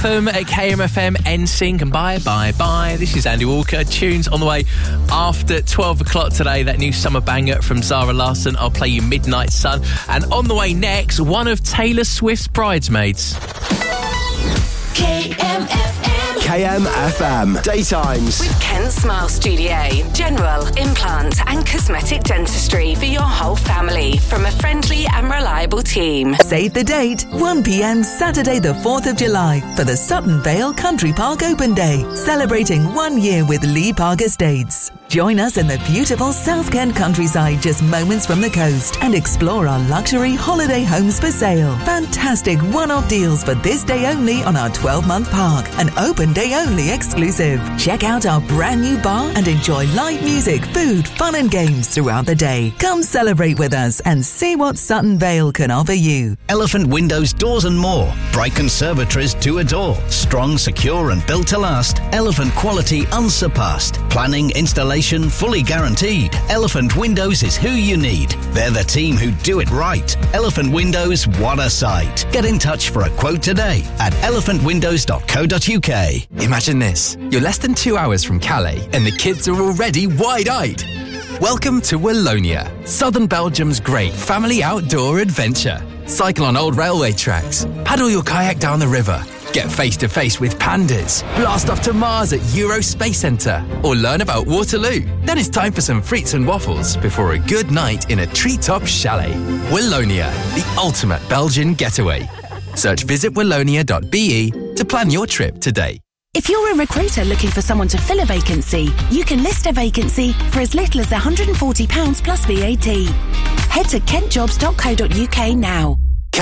Anthem at KMFM, NSYNC and Bye. This is Andy Walker. Tunes on the way after 12 o'clock today. That new summer banger from Zara Larsson. I'll play you Midnight Sun. And on the way next, one of Taylor Swift's bridesmaids. KMFM Daytimes with Ken Smile Studio. General, implant and cosmetic dentistry for your whole family from a friendly and reliable team. Save the date, 1 p.m. Saturday the 4th of July for the Sutton Vale Country Park Open Day, celebrating 1 year with Lee Park Estates. Join us in the beautiful South Kent countryside just moments from the coast and explore our luxury holiday homes for sale. Fantastic one-off deals for this day only on our 12-month park, an open day only exclusive. Check out our brand new bar and enjoy live music, food, fun and games throughout the day. Come celebrate with us and see what Sutton Vale can offer you. Elephant Windows Doors and more. Bright conservatories to adore. Strong, secure and built to last. Elephant quality unsurpassed. Planning, installation fully guaranteed. Elephant Windows is who you need. They're the team who do it right. Elephant Windows, what a sight. Get in touch for a quote today at elephantwindows.co.uk. Imagine this. You're less than 2 hours from Calais and the kids are already wide-eyed. Welcome to Wallonia, southern Belgium's great family outdoor adventure. Cycle on old railway tracks, paddle your kayak down the river, get face-to-face with pandas, blast off to Mars at Euro Space Centre, or learn about Waterloo. Then it's time for some frites and waffles before a good night in a treetop chalet. Wallonia, the ultimate Belgian getaway. Search visitwallonia.be to plan your trip today. If you're a recruiter looking for someone to fill a vacancy, you can list a vacancy for as little as £140 plus VAT. Head to kentjobs.co.uk now.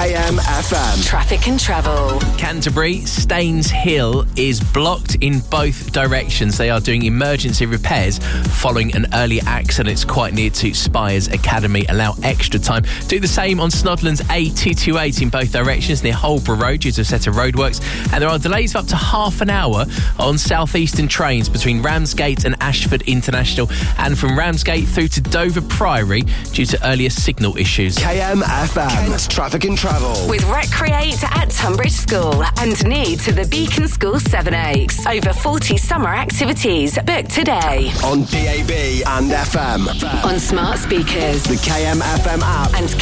KMFM Traffic and travel. Canterbury, Staines Hill is blocked in both directions. They are doing emergency repairs following an earlier accident. It's quite near to Spires Academy. Allow extra time. Do the same on Snodland's A228 in both directions near Holborough Road due to a set of roadworks. And there are delays of up to half an hour on southeastern trains between Ramsgate and Ashford International and from Ramsgate through to Dover Priory due to earlier signal issues. KMFM Kent's Traffic and Travel with Recreate at Tunbridge School and Need to the Beacon School 7Oaks. Over 40 summer activities. Book today. On DAB and FM. On smart speakers. The KMFM app. And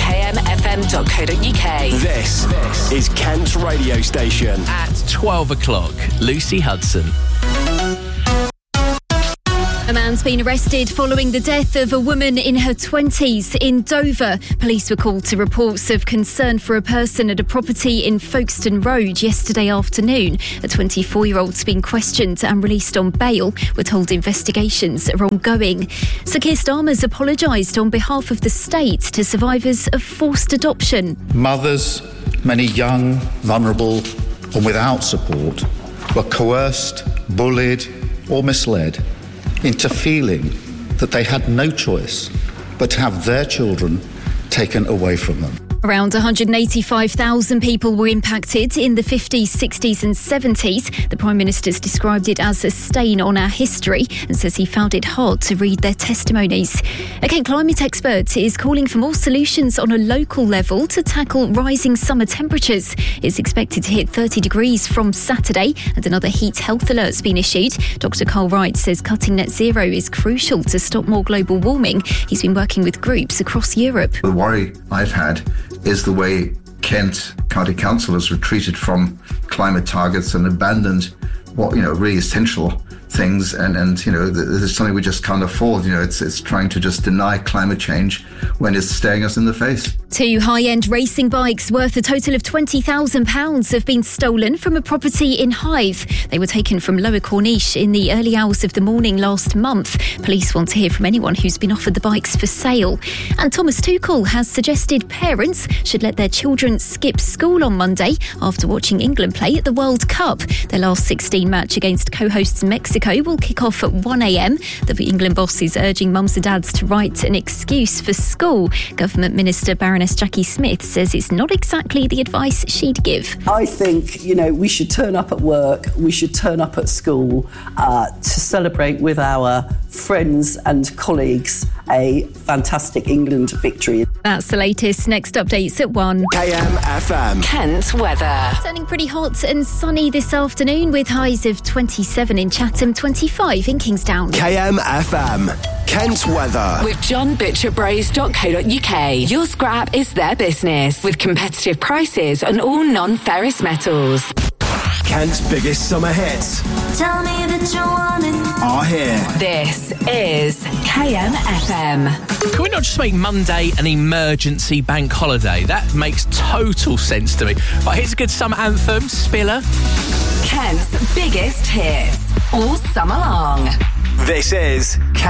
kmfm.co.uk. This is Kent's radio station. At 12 o'clock, Lucy Hudson. A man's been arrested following the death of a woman in her 20s in Dover. Police were called to reports of concern for a person at a property in Folkestone Road yesterday afternoon. A 24-year-old's been questioned and released on bail. We're told investigations are ongoing. Sir Keir Starmer's apologised on behalf of the state to survivors of forced adoption. Mothers, many young, vulnerable and without support, were coerced, bullied or misled into feeling that they had no choice but to have their children taken away from them. Around 185,000 people were impacted in the 50s, 60s and 70s. The Prime Minister's described it as a stain on our history and says he found it hard to read their testimonies. A Kent climate expert is calling for more solutions on a local level to tackle rising summer temperatures. It's expected to hit 30 degrees from Saturday and another heat health alert's been issued. Dr Carl Wright says cutting net zero is crucial to stop more global warming. He's been working with groups across Europe. The worry I've had is the way Kent County Council has retreated from climate targets and abandoned what, really essential things. And this is something we just can't afford. It's trying to just deny climate change when it's staring us in the face. 2 high-end racing bikes worth a total of £20,000 have been stolen from a property in Hythe. They were taken from Lower Corniche in the early hours of the morning last month. Police want to hear from anyone who's been offered the bikes for sale. And Thomas Tuchel has suggested parents should let their children skip school on Monday after watching England play at the World Cup. Their last 16 match against co-hosts Mexico will kick off at 1 a.m. The England boss is urging mums and dads to write an excuse for school. Government Minister Baroness Jackie Smith says it's not exactly the advice she'd give. I think, we should turn up at work, we should turn up at school to celebrate with our friends and colleagues a fantastic England victory. That's the latest. Next updates at 1. KMFM. Kent weather. Turning pretty hot and sunny this afternoon with highs of 27 in Chatham, 25 in Kingstown. KMFM. Kent weather. With johnbutcherbros.co.uk. Your scrap is their business with competitive prices on all non-ferrous metals. Kent's biggest summer hits. Tell me that you want it. Are here. This is KMFM. Can we not just make Monday an emergency bank holiday? That makes total sense to me. But here's a good summer anthem, Spiller. Kent's biggest hits all summer long. This is Kent.